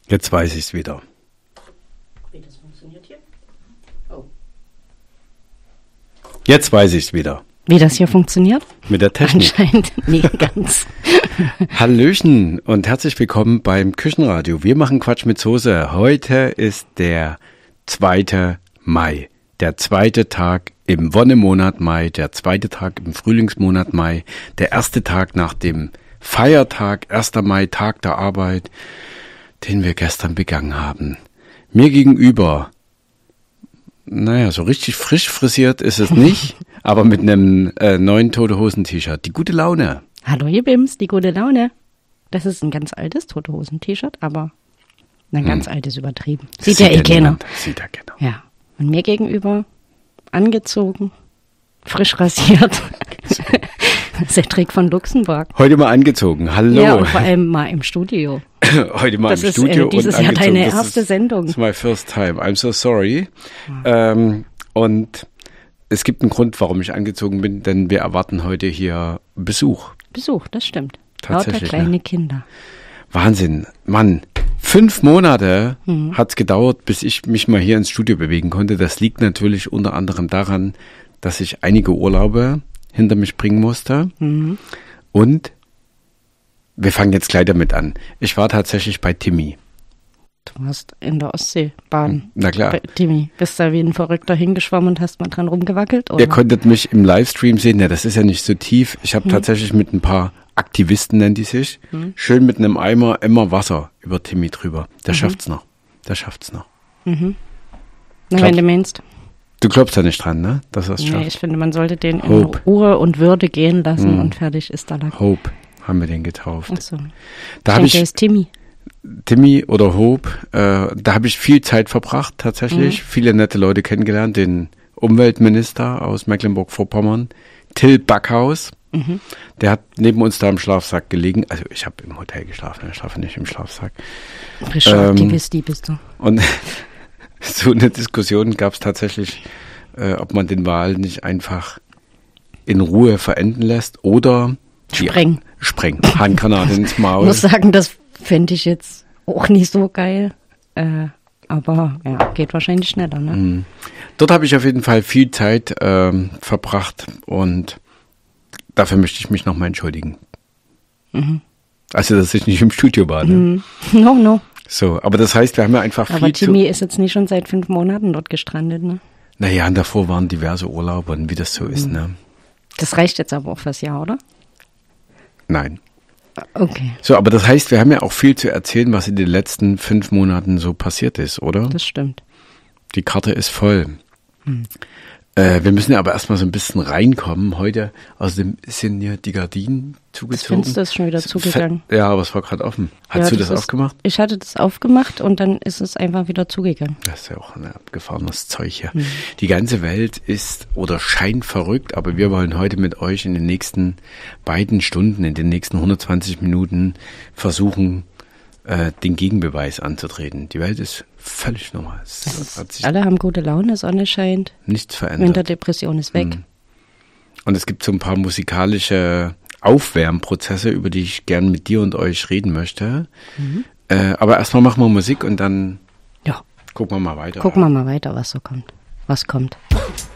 Jetzt weiß ich's wieder. Wie das funktioniert hier? Oh. Jetzt weiß ich's wieder. Wie das hier funktioniert? Mit der Technik. Anscheinend nicht ganz. Hallöchen und herzlich willkommen beim Küchenradio. Wir machen Quatsch mit Soße. Heute ist der 2. Mai. Der zweite Tag im Wonnemonat Mai, der zweite Tag im Frühlingsmonat Mai, der erste Tag nach dem Feiertag, 1. Mai, Tag der Arbeit, den wir gestern begangen haben. Mir gegenüber, so richtig frisch frisiert ist es nicht, aber mit einem neuen Tote Hosen T-Shirt. Die gute Laune. Hallo ihr Bims, die gute Laune. Das ist ein ganz altes Tote Hosen T-Shirt, aber ein ganz altes übertrieben. Sieht ja eh keiner. Sieht ja keiner. Ja. Und mir gegenüber, angezogen, frisch rasiert, Cedric von Luxemburg. Heute mal angezogen, hallo. Ja, und vor allem mal im Studio. Heute mal das im Studio. Das ist dieses Jahr deine erste Sendung. Das ist my first time, I'm so sorry. Und es gibt einen Grund, warum ich angezogen bin, denn wir erwarten heute hier Besuch. Besuch, das stimmt. Tatsächlich, lauter kleine Kinder. Wahnsinn, Mann. 5 Monate hat's gedauert, bis ich mich mal hier ins Studio bewegen konnte. Das liegt natürlich unter anderem daran, dass ich einige Urlaube hinter mich bringen musste. Und wir fangen jetzt gleich damit an. Ich war tatsächlich bei Timmy. Du warst in der Ostsee baden. Na klar. Bei Timmy, bist da wie ein Verrückter hingeschwommen und hast mal dran rumgewackelt? Oder? Ihr konntet mich im Livestream sehen. Ja, das ist ja nicht so tief. Ich habe tatsächlich mit ein paar Aktivisten, nennen die sich, schön mit einem Eimer immer Wasser über Timmy drüber. Der schafft's noch. Der schafft's noch. Na, wenn du meinst. Du glaubst da nicht dran, ne? Dass er es schafft. Nee, ich finde, man sollte den Hope. in Ruhe und Würde gehen lassen und fertig ist der Lack. Hope haben wir den getauft. Ach so. Da habe der ist Timmy. Timmy oder Hope, da habe ich viel Zeit verbracht tatsächlich. Viele nette Leute kennengelernt. Den Umweltminister aus Mecklenburg-Vorpommern, Till Backhaus. Der hat neben uns da im Schlafsack gelegen. Also ich habe im Hotel geschlafen, ich schlafe nicht im Schlafsack. Frischer Aktivisti bist du. Und so eine Diskussion gab es tatsächlich, ob man den Wal nicht einfach in Ruhe verenden lässt oder Sprengen. Handgranate ins Maul. Ich muss sagen, das fände ich jetzt auch nicht so geil. Aber ja, geht wahrscheinlich schneller, ne? Dort habe ich auf jeden Fall viel Zeit verbracht und dafür möchte ich mich nochmal entschuldigen. Also, dass ich nicht im Studio war, ne? No. So, aber das heißt, wir haben ja einfach aber viel Timmy ist jetzt nicht schon seit 5 Monaten dort gestrandet, ne? Naja, und davor waren diverse Urlaube und wie das so ist, ne? Das reicht jetzt aber auch fürs Jahr, oder? Nein. Okay. So, aber das heißt, wir haben ja auch viel zu erzählen, was in den letzten 5 Monaten so passiert ist, oder? Das stimmt. Die Karte ist voll. Wir müssen ja aber erstmal so ein bisschen reinkommen. Heute, außerdem sind hier die Gardinen zugezogen. Das Fenster ist schon wieder zugegangen. Ja, aber es war gerade offen. Hast du das aufgemacht? Ich hatte das aufgemacht und dann ist es einfach wieder zugegangen. Das ist ja auch ein abgefahrenes Zeug hier. Die ganze Welt ist oder scheint verrückt, aber wir wollen heute mit euch in den nächsten beiden Stunden, in den nächsten 120 Minuten versuchen, den Gegenbeweis anzutreten. Die Welt ist völlig normal. Alle haben gute Laune, Sonne scheint. Nichts verändert. Winterdepression ist weg. Und es gibt so ein paar musikalische Aufwärmprozesse, über die ich gern mit dir und euch reden möchte. Aber erstmal machen wir Musik und dann gucken wir mal weiter. Gucken wir mal weiter, was so kommt. Was kommt.